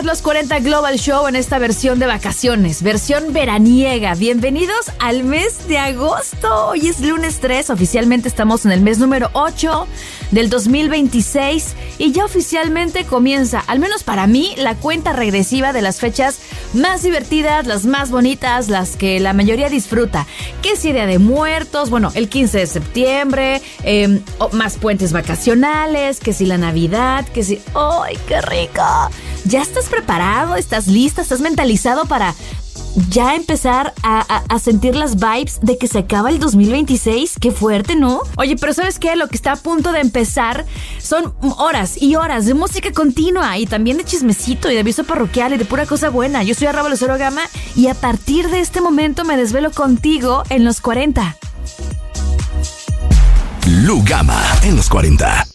Los 40 Global Show en esta versión de vacaciones, versión veraniega. Bienvenidos al mes de agosto. Hoy es lunes 3, oficialmente estamos en el mes número 8 del 2026 y ya oficialmente comienza, al menos para mí, la cuenta regresiva de las fechas más divertidas, las más bonitas, las que la mayoría disfruta. Que si Día de Muertos, bueno, el 15 de septiembre, más puentes vacacionales, que si la Navidad, que si... ¡Ay, qué rico! ¿Ya estás preparado? ¿Estás lista? ¿Estás mentalizado para ya empezar a sentir las vibes de que se acaba el 2026? ¡Qué fuerte!, ¿no? Oye, pero ¿sabes qué? Lo que está a punto de empezar son horas y horas de música continua y también de chismecito y de aviso parroquial y de pura cosa buena. Yo soy Arraba Lucero Gama y a partir de este momento me desvelo contigo en los 40. Lu Gama en los 40.